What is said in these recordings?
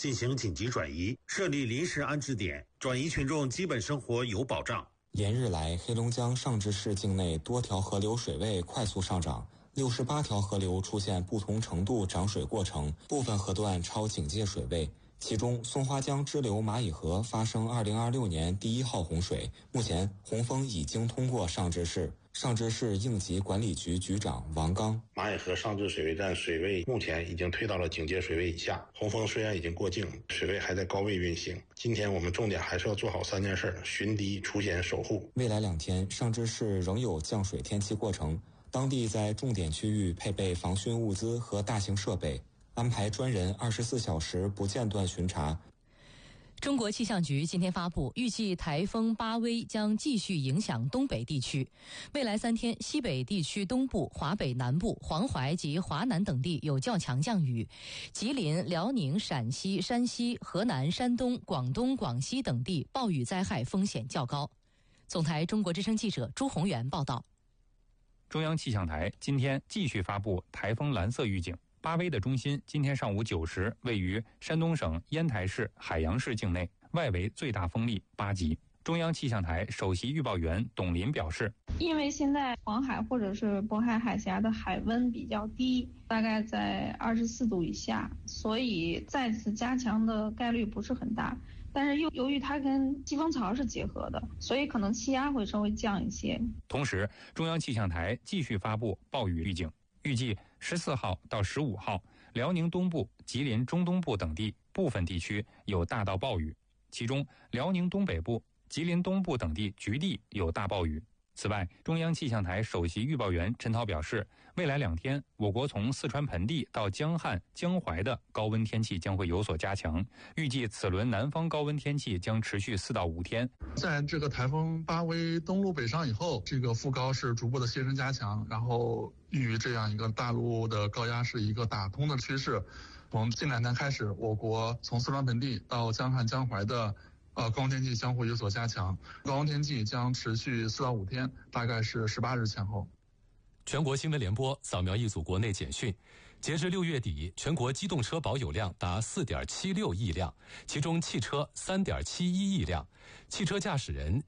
进行紧急转移，设立临时安置点，转移群众基本生活有保障。 连日来，黑龙江上志市境内多条河流水位快速上涨，68条河流出现不同程度涨水过程，部分河段超警戒水位。其中，松花江支流蚂蚁河发生2026年第1号洪水，目前洪峰已经通过上志市。上志市应急管理局局长王刚： 蚂蚁河上志水位站水位目前已经推到了警戒水位以下，洪峰虽然已经过境，水位还在高位运行。今天我们重点还是要做好3件事：巡堤、除险、守护。 未来2天，上志市仍有降水天气过程，当地在重点区域配备防汛物资和大型设备，安排专人24小时不间断巡查。 中国气象局今天发布，预计台风巴威将继续影响东北地区。未来3天，西北地区东部、华北南部、黄淮及华南等地有较强降雨，吉林、辽宁、陕西、山西、河南、山东、广东、广西等地暴雨灾害风险较高。总台中国之声记者朱宏元报道。 中央气象台今天继续发布台风蓝色预警。巴威的中心今天上午9时位于山东省烟台市海洋市境内，外围最大风力8级。中央气象台首席预报员董林表示， 因为现在黄海或者是渤海海峡的海温比较低，大概在24度以下，所以再次加强的概率不是很大。但是由于它跟季风槽是结合的，所以可能气压会稍微降一些。 同时，中央气象台继续发布暴雨预警，预计14号到15号，辽宁东部、吉林中东部等地部分地区有大到暴雨，其中辽宁东北部、吉林东部等地局地有大暴雨。此外，中央气象台首席预报员陈涛表示，未来2天，我国从四川盆地到江汉、江淮的高温天气将会有所加强，预计此轮南方高温天气将持续4到5天。 在这个台风巴威登陆北上以后，这个副高是逐步的卸升加强，然后与这样一个大陆的高压是一个打通的趋势。从近2天开始，我国从四川盆地到江汉、江淮的高温天气相互有所加强，高温天气将持续4到5天，大概是18日前后。 全国新闻联播扫描一组国内简讯，截至6月底，全国机动车保有量达 4.76 亿辆，其中汽车 3.71 亿辆，汽车驾驶人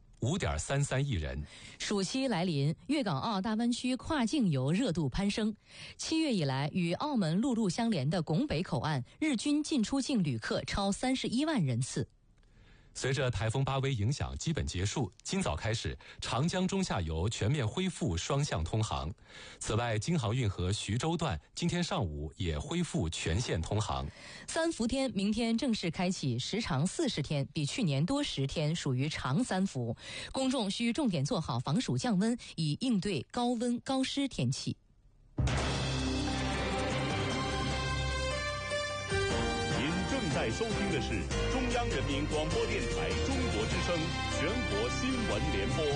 5.33亿人。 暑期来临，粤港澳大湾区跨境游热度攀升。7月以来，与澳门陆路相连的拱北口岸日均进出境旅客超31万人次。 随着台风巴威影响基本结束，今早开始，长江中下游全面恢复双向通航。此外，京杭运河徐州段今天上午也恢复全线通航。 三伏天明天正式开启，时长40天，比去年多10天，属于长三伏。公众需重点做好防暑降温，以应对高温高湿天气。 正在收听的是中央人民广播电台中国之声全国新闻联播。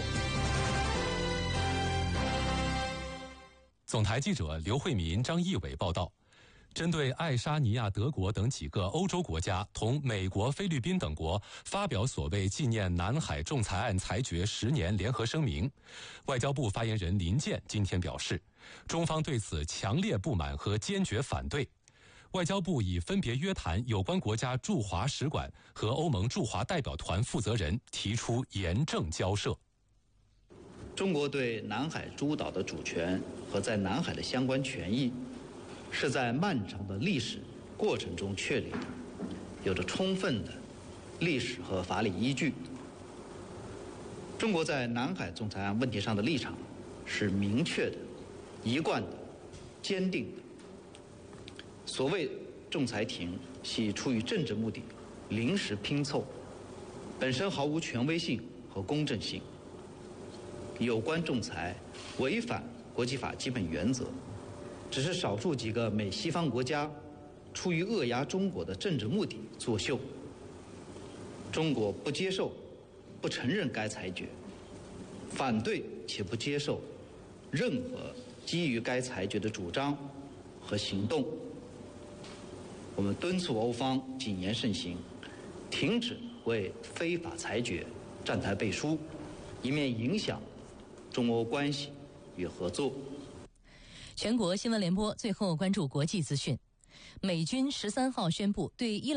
总台记者刘慧民、张义伟报道，针对爱沙尼亚、德国等几个欧洲国家同美国、菲律宾等国发表所谓纪念南海仲裁案裁决10年联合声明，外交部发言人林健今天表示，中方对此强烈不满和坚决反对。外交部已分别约谈有关国家驻华使馆和欧盟驻华代表团负责人，提出严正交涉。 中国对南海诸岛的主权和在南海的相关权益，是在漫长的历史过程中确立的，有着充分的历史和法理依据。中国在南海仲裁案问题上的立场是明确的、一贯的、坚定的。所谓仲裁庭系出于政治目的临时拼凑，本身毫无权威性和公正性。有关仲裁违反国际法基本原则，只是少数几个美西方国家出于扼压中国的政治目的作秀。中国不接受、不承认该裁决，反对且不接受任何基于该裁决的主张和行动。我们敦促欧方谨言慎行，停止为非法裁决站台背书，以免影响中欧关系与合作。 全国新闻联播最后关注国际资讯，美军13号宣布对伊朗